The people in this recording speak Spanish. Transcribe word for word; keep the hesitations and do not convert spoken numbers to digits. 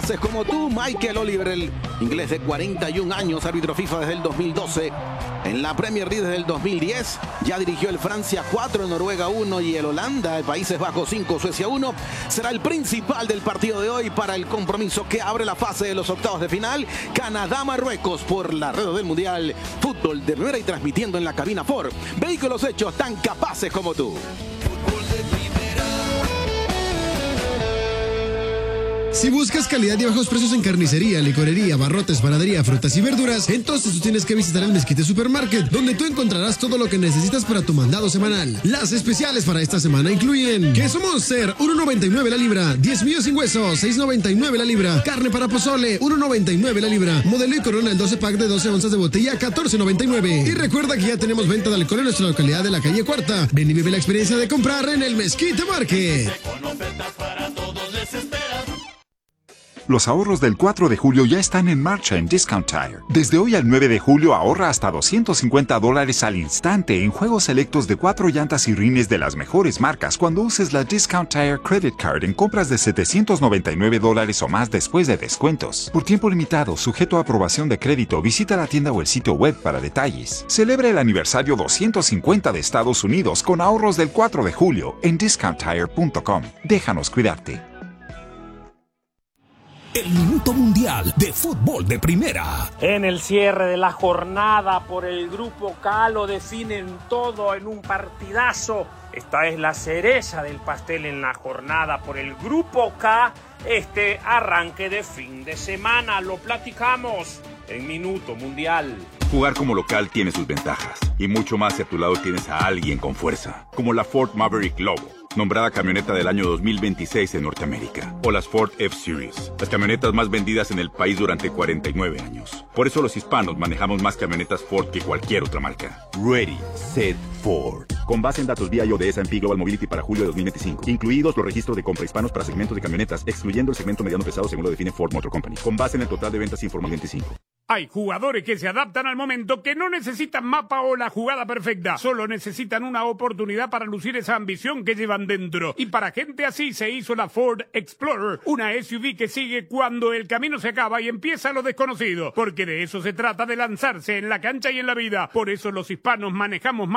capaces como tú. Michael Oliver, el inglés de cuarenta y un años, árbitro FIFA desde el dos mil doce. En la Premier League desde el dos mil diez. Ya dirigió el Francia cuatro, Noruega uno y el Holanda, el Países Bajos cinco, Suecia uno. Será el principal del partido de hoy para el compromiso que abre la fase de los octavos de final. Canadá-Marruecos por la red del Mundial Fútbol de Primera y transmitiendo en la cabina Ford. Vehículos hechos tan capaces como tú. Si buscas calidad y bajos precios en carnicería, licorería, barrotes, panadería, frutas y verduras, entonces tú tienes que visitar el Mezquite Supermarket, donde tú encontrarás todo lo que necesitas para tu mandado semanal. Las especiales para esta semana incluyen queso Monster, uno noventa y nueve la libra, diez millos sin hueso, seis noventa y nueve la libra, carne para pozole, uno noventa y nueve la libra, Modelo y Corona el doce pack de doce onzas de botella, catorce noventa y nueve. Y recuerda que ya tenemos venta de alcohol en nuestra localidad de la calle Cuarta. Ven y vive la experiencia de comprar en el Mezquite Market. Los ahorros del cuatro de julio ya están en marcha en Discount Tire. Desde hoy al nueve de julio ahorra hasta doscientos cincuenta dólares al instante en juegos selectos de cuatro llantas y rines de las mejores marcas cuando uses la Discount Tire Credit Card en compras de setecientos noventa y nueve dólares o más después de descuentos. Por tiempo limitado, sujeto a aprobación de crédito, visita la tienda o el sitio web para detalles. Celebra el aniversario doscientos cincuenta de Estados Unidos con ahorros del cuatro de julio en discount tire punto com. Déjanos cuidarte. El Minuto Mundial de Fútbol de Primera. En el cierre de la jornada por el Grupo K lo definen todo en un partidazo. Esta es la cereza del pastel en la jornada por el Grupo K. Este arranque de fin de semana lo platicamos en Minuto Mundial. Jugar como local tiene sus ventajas y mucho más si a tu lado tienes a alguien con fuerza, como la Ford Maverick Lobo, nombrada camioneta del año dos mil veintiséis en Norteamérica, o las Ford F-Series, las camionetas más vendidas en el país durante cuarenta y nueve años. Por eso los hispanos manejamos más camionetas Ford que cualquier otra marca. Ready, Set, Ford. Con base en datos V I O de S and P Global Mobility para julio de dos mil veinticinco, incluidos los registros de compra hispanos para segmentos de camionetas, excluyendo el segmento mediano pesado según lo define Ford Motor Company, con base en el total de ventas informal veinticinco. Hay jugadores que se adaptan al momento, que no necesitan mapa o la jugada perfecta, solo necesitan una oportunidad para lucir esa ambición que llevan dentro. Y para gente así se hizo la Ford Explorer, una S U V que sigue cuando el camino se acaba y empieza lo desconocido, porque de eso se trata, de lanzarse en la cancha y en la vida. Por eso los hispanos manejamos más